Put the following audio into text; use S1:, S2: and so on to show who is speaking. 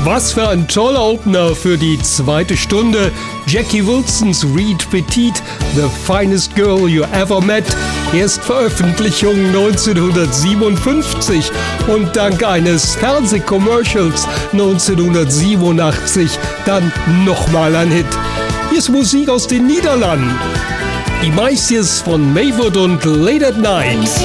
S1: Was für ein toller Opener für die zweite Stunde. Jackie Wilsons Reed Petite, The Finest Girl You Ever Met. Erstveröffentlichung 1957 und dank eines Fernsehcommercials 1987 dann nochmal ein Hit. Hier ist Musik aus den Niederlanden. Die Meisjes von Maywood und Late at Night.